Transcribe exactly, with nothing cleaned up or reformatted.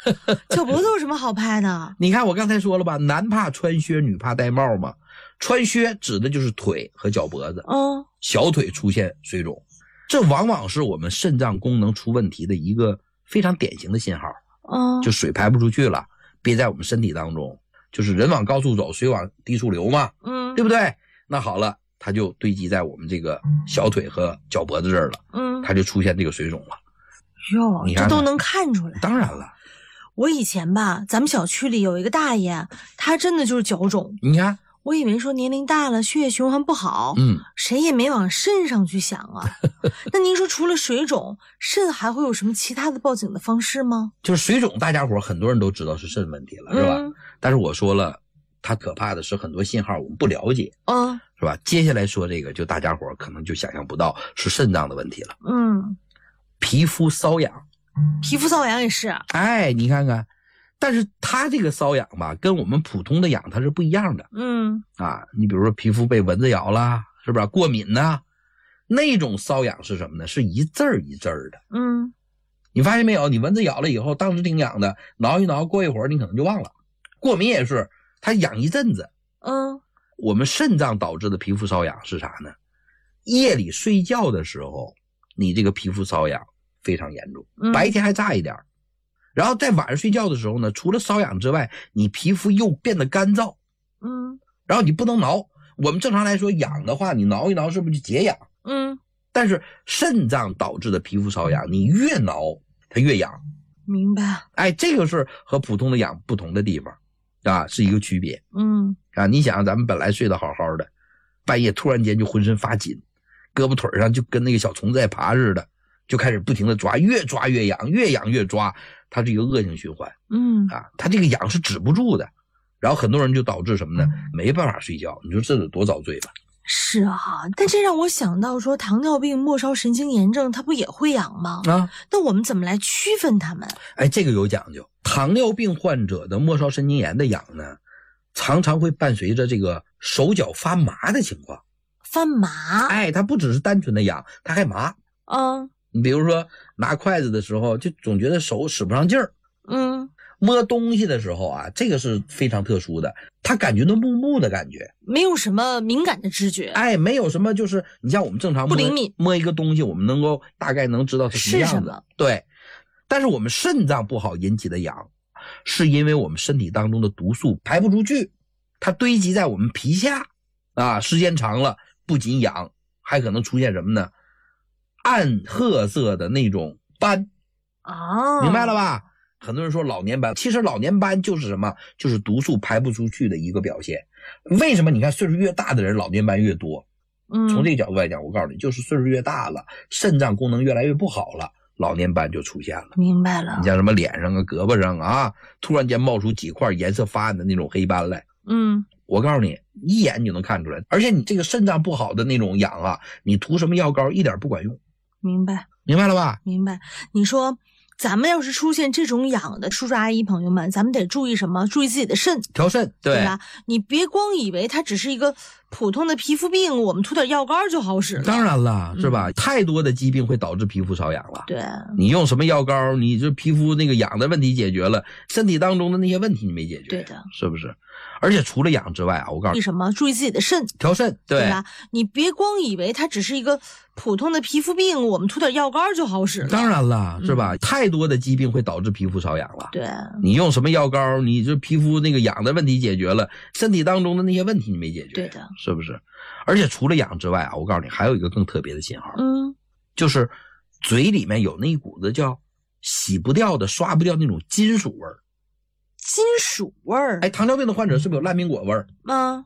脚脖子有什么好拍的？ 你看我刚才说了吧，男怕穿靴，女怕戴帽嘛。穿靴指的就是腿和脚脖子， 嗯， 小腿出现水肿，这往往是我们肾脏功能出问题的一个非常典型的信号。 嗯， 就水排不出去了，憋在我们身体当中，就是人往高处走，水往低处流嘛， 嗯， 对不对？那好了，它就堆积在我们这个小腿和脚脖子这儿了， 嗯， 它就出现这个水肿了。 哟，这都能看出来。 当然了， 我以前吧，咱们小区里有一个大爷，他真的就是脚肿。 你看， 我以为说年龄大了，血液循环不好， 嗯， 谁也没往肾上去想啊。那您说除了水肿，肾还会有什么其他的报警的方式吗？ 就是水肿，大家伙很多人都知道是肾问题了，是吧？ 嗯、 但是我说了，它可怕的是很多信号我们不了解， 嗯， 是吧？接下来说这个，就大家伙可能就想象不到是肾脏的问题了。 嗯， 皮肤瘙痒， 皮肤瘙痒也是。 哎，你看看。但是它这个瘙痒吧，跟我们普通的痒它是不一样的。 嗯啊，你比如说皮肤被蚊子咬了，是不是过敏呢？那种瘙痒是什么呢？是一阵儿一阵儿的。 嗯， 你发现没有？你蚊子咬了以后，当时挺痒的，挠一挠，过一会儿你可能就忘了。过敏也是，它痒一阵子。 嗯， 我们肾脏导致的皮肤瘙痒是啥呢？夜里睡觉的时候，你这个皮肤瘙痒非常严重， 嗯、 白天还差一点。然后在晚上睡觉的时候呢，除了瘙痒之外，你皮肤又变得干燥， 嗯， 然后你不能挠。我们正常来说痒的话，你挠一挠是不是就解痒？ 嗯， 但是肾脏导致的皮肤瘙痒，你越挠它越痒。 明白。 哎，这个是和普通的痒不同的地方啊，是一个区别。 嗯， 啊，你想咱们本来睡得好好的，半夜突然间就浑身发紧，胳膊腿上就跟那个小虫子在爬似的，就开始不停的抓，越抓越痒，越痒越抓，它是一个恶性循环。 嗯， 啊，它这个痒是止不住的，然后很多人就导致什么呢？没办法睡觉。你说这得多遭罪吧？ 是啊，但这让我想到说，糖尿病、末梢神经炎症，它不也会痒吗？ 啊， 那我们怎么来区分它们？ 哎，这个有讲究。糖尿病患者的末梢神经炎的痒呢，常常会伴随着这个手脚发麻的情况。 发麻？ 哎，它不只是单纯的痒，它还麻。 嗯。 你比如说拿筷子的时候，就总觉得手使不上劲儿。 嗯， 摸东西的时候啊，这个是非常特殊的，他感觉到木木的感觉， 没有什么敏感的知觉。 哎，没有什么，就是你像我们正常摸不灵敏， 摸一个东西，我们能够大概能知道它什么样子。 是什么？ 对，但是我们肾脏不好引起的痒，是因为我们身体当中的毒素排不出去，它堆积在我们皮下啊，时间长了，不仅痒，还可能出现什么呢？暗褐色的那种斑。 啊， 明白了吧？很多人说老年斑，其实老年斑就是什么？就是毒素排不出去的一个表现。为什么你看岁数越大的人老年斑越多？ 嗯， 从这个角度来讲，我告诉你，就是岁数越大了，肾脏功能越来越不好了，老年斑就出现了。 明白了。 你像什么脸上啊、胳膊上啊，突然间冒出几块颜色发暗的那种黑斑来。 嗯， 我告诉你，一眼你就能看出来。而且你这个肾脏不好的那种痒啊，你涂什么药膏一点不管用。 明白， 明白了吧？ 明白。你说咱们要是出现这种痒的，叔叔阿姨朋友们，咱们得注意什么？注意自己的肾， 调肾， 对, 对吧？你别光以为它只是一个普通的皮肤病，我们涂点药膏就好使了。 当然了，是吧？ 嗯、 太多的疾病会导致皮肤瘙痒了。 对， 你用什么药膏，你这皮肤那个痒的问题解决了，身体当中的那些问题你没解决， 对的， 是不是？而且除了痒之外啊，我告诉你， 什么？注意自己的肾， 调肾， 对, 对吧？你别光以为它只是一个普通的皮肤病，我们涂点药膏就好使了。 当然了，是吧？ 嗯、 太多的疾病会导致皮肤瘙痒了。 对， 你用什么药膏，你这皮肤那个痒的问题解决了，身体当中的那些问题你没解决， 对的， 是不是？而且除了痒之外啊，我告诉你，还有一个更特别的信号， 嗯， 就是嘴里面有那一股子叫洗不掉的、刷不掉那种金属味儿。 金属味儿？ 哎，糖尿病的患者是不是有烂苹果味儿？ 嗯，